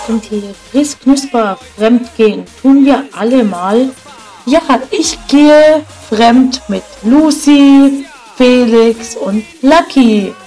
zum Titel Friss Knusper Fremdgehen tun wir alle mal. Ja, ich gehe fremd mit Lucy, Felix und Lucky.